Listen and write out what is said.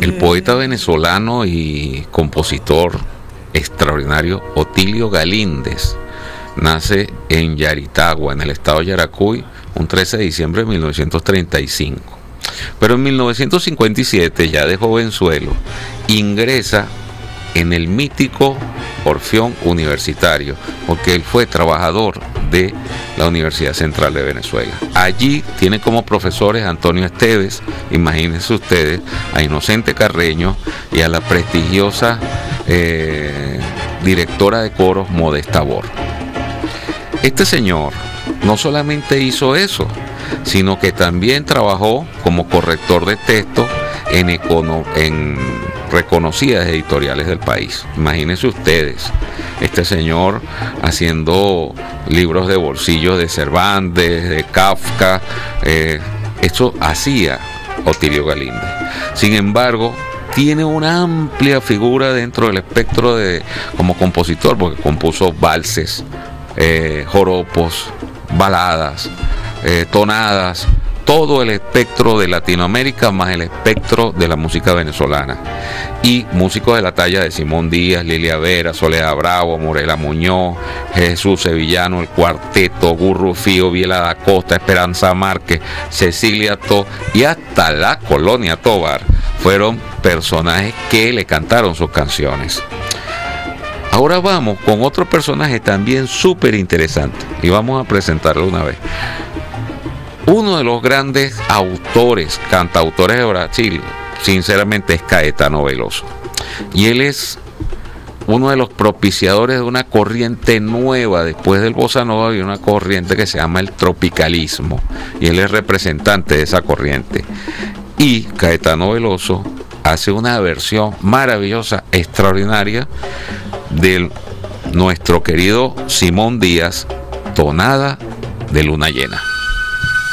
El poeta venezolano y compositor extraordinario Otilio Galíndez nace en Yaritagua, en el estado de Yaracuy, un 13 de diciembre de 1935. Pero en 1957, ya de jovenzuelo, ingresa en el mítico Orfeón Universitario, porque él fue trabajador de la Universidad Central de Venezuela. Allí tiene como profesores a Antonio Esteves, imagínense ustedes, a Inocente Carreño y a la prestigiosa directora de coros Modesta Bor. Este señor no solamente hizo eso, sino que también trabajó como corrector de texto en reconocidas editoriales del país. Imagínense ustedes, este señor haciendo libros de bolsillo de Cervantes, de Kafka, eso hacía Otilio Galíndez. Sin embargo, tiene una amplia figura dentro del espectro como compositor, porque compuso valses, joropos, baladas, tonadas, todo el espectro de Latinoamérica más el espectro de la música venezolana. Y músicos de la talla de Simón Díaz, Lilia Vera, Soledad Bravo, Morela Muñoz, Jesús Sevillano, el Cuarteto, Gurru Fío, Biela da Costa, Esperanza Márquez, Cecilia To y hasta la Colonia Tovar fueron personajes que le cantaron sus canciones. Ahora vamos con otro personaje también súper interesante y vamos a presentarlo una vez. Uno de los grandes autores, cantautores de Brasil, sinceramente es Caetano Veloso. Y él es uno de los propiciadores de una corriente nueva. Después del bossa nova había una corriente que se llama el tropicalismo. Y él es representante de esa corriente. Y Caetano Veloso hace una versión maravillosa, extraordinaria, de nuestro querido Simón Díaz, Tonada de Luna Llena.